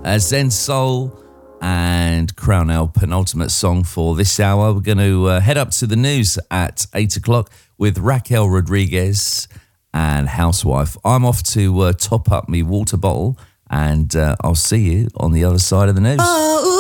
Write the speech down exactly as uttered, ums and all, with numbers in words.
uh, Zen Soul and Crown, our penultimate song for this hour. We're going to uh, head up to the news at eight o'clock with Raquel Rodriguez and Housewife. I'm off to uh, top up my water bottle, and uh, I'll see you on the other side of the news. Oh.